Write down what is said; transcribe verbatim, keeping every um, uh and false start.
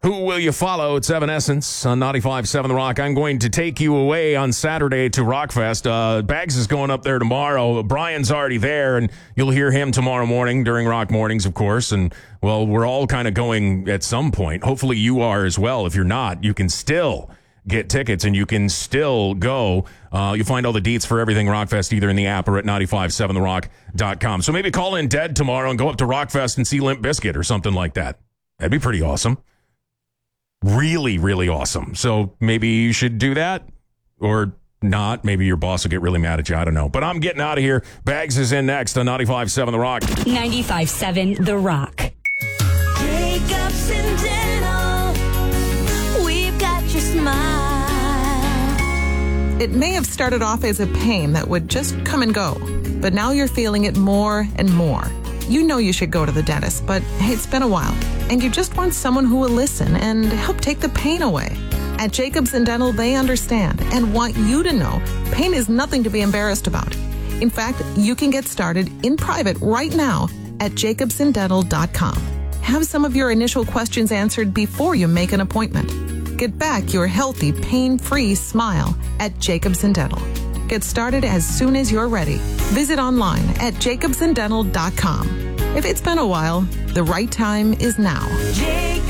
Who will you follow? It's Evanescence on ninety-five point seven The Rock. I'm going to take you away on Saturday to Rockfest. Uh, Bags is going up there tomorrow. Brian's already there, and you'll hear him tomorrow morning during Rock Mornings, of course. And, well, we're all kind of going at some point. Hopefully you are as well. If you're not, you can still get tickets, and you can still go. Uh, you'll find all the deets for everything Rockfest either in the app or at nine five seven the rock dot com. So maybe call in dead tomorrow and go up to Rockfest and see Limp Bizkit or something like that. That'd be pretty awesome. Really, really awesome. So maybe you should do that or not. Maybe your boss will get really mad at you. I don't know. But I'm getting out of here. Bags is in next on ninety-five point seven The Rock. ninety-five point seven The Rock. Jacobs and Dental, we've got your smile. It may have started off as a pain that would just come and go, but now you're feeling it more and more. You know you should go to the dentist, but hey, it's been a while, and you just want someone who will listen and help take the pain away. At Jacobs and Dental, they understand and want you to know pain is nothing to be embarrassed about. In fact, you can get started in private right now at jacobs and dental dot com. Have some of your initial questions answered before you make an appointment. Get back your healthy, pain-free smile at Jacobs and Dental. Get started as soon as you're ready. Visit online at jacobs and dental dot com. If it's been a while, the right time is now. Jacobs